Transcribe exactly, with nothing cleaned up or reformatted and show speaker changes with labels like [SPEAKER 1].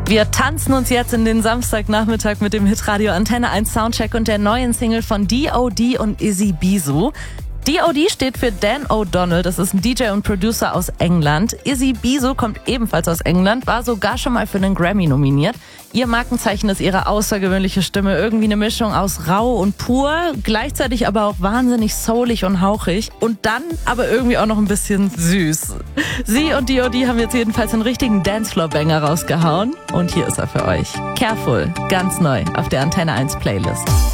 [SPEAKER 1] Wir tanzen uns jetzt in den Samstagnachmittag mit dem Hitradio Antenne eins Soundcheck und der neuen Single von D O D und Izzy Bisu. D O D steht für Dan O'Donnell, das ist ein D J und Producer aus England. Izzy Bisu kommt ebenfalls aus England, war sogar schon mal für einen Grammy nominiert. Ihr Markenzeichen ist ihre außergewöhnliche Stimme, irgendwie eine Mischung aus rau und pur, gleichzeitig aber auch wahnsinnig soulig und hauchig und dann aber irgendwie auch noch ein bisschen süß. Sie und D O D haben jetzt jedenfalls einen richtigen Dancefloor-Banger rausgehauen und hier ist er für euch. Careful, ganz neu auf der Antenne eins Playlist.